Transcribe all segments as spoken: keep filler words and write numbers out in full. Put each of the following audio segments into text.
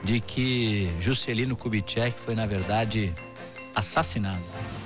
de que Juscelino Kubitschek foi, na verdade, assassinado.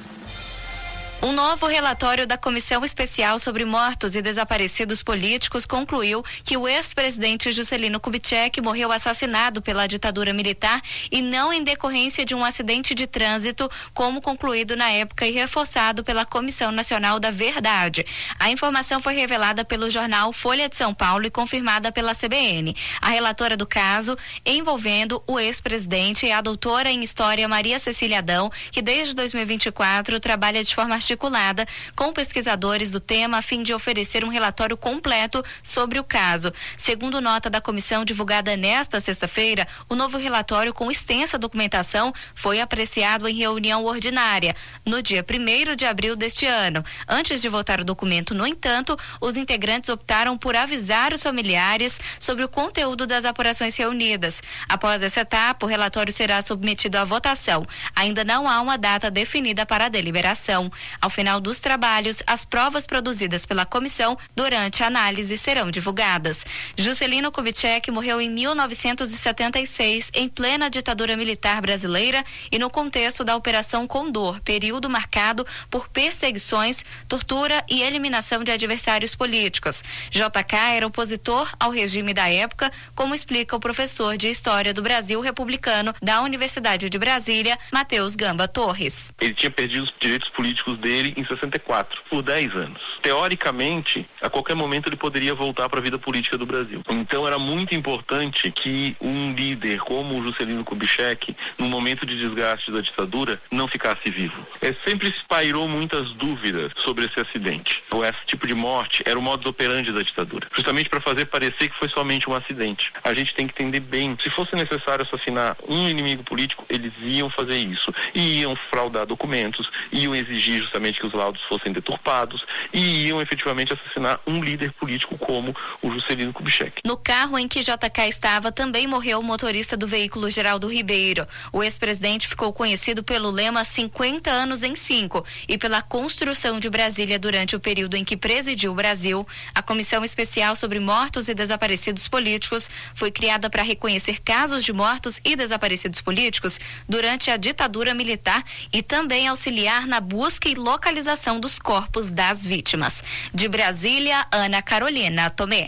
Um novo relatório da Comissão Especial sobre Mortos e Desaparecidos Políticos concluiu que o ex-presidente Juscelino Kubitschek morreu assassinado pela ditadura militar e não em decorrência de um acidente de trânsito, como concluído na época e reforçado pela Comissão Nacional da Verdade. A informação foi revelada pelo jornal Folha de São Paulo e confirmada pela C B N. A relatora do caso, envolvendo o ex-presidente, é a doutora em História Maria Cecília Adão, que desde dois mil e vinte e quatro trabalha de forma articulada com pesquisadores do tema a fim de oferecer um relatório completo sobre o caso. Segundo nota da comissão divulgada nesta sexta-feira, o novo relatório com extensa documentação foi apreciado em reunião ordinária no dia primeiro de abril deste ano. Antes de votar o documento, no entanto, os integrantes optaram por avisar os familiares sobre o conteúdo das apurações reunidas. Após essa etapa, o relatório será submetido à votação. Ainda não há uma data definida para a deliberação. Ao final dos trabalhos, as provas produzidas pela comissão durante a análise serão divulgadas. Juscelino Kubitschek morreu em mil novecentos e setenta e seis, em plena ditadura militar brasileira e no contexto da Operação Condor, período marcado por perseguições, tortura e eliminação de adversários políticos. J K era opositor ao regime da época, como explica o professor de História do Brasil Republicano da Universidade de Brasília, Matheus Gamba Torres. Ele tinha perdido os direitos políticos dele em sessenta e quatro, por dez anos. Teoricamente, a qualquer momento ele poderia voltar para a vida política do Brasil. Então era muito importante que um líder como o Juscelino Kubitschek, no momento de desgaste da ditadura, não ficasse vivo. É, sempre se pairou muitas dúvidas sobre esse acidente. Ou esse tipo de morte era o modus operandi da ditadura, justamente para fazer parecer que foi somente um acidente. A gente tem que entender bem, se fosse necessário assassinar um inimigo político, eles iam fazer isso, e iam fraudar documentos, iam exigir justamente que os laudos fossem deturpados e iam efetivamente assassinar um líder político como o Juscelino Kubitschek. No carro em que J K estava também morreu o motorista do veículo Geraldo Ribeiro. O ex-presidente ficou conhecido pelo lema cinquenta anos em cinco e pela construção de Brasília durante o período em que presidiu o Brasil. A Comissão Especial sobre Mortos e Desaparecidos Políticos foi criada para reconhecer casos de mortos e desaparecidos políticos durante a ditadura militar e também auxiliar na busca e localização dos corpos das vítimas. De Brasília, Ana Carolina Tomé.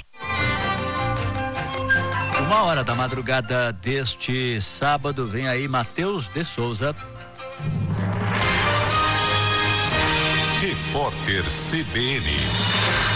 Uma hora da madrugada deste sábado, vem aí Matheus de Souza. Repórter C B N.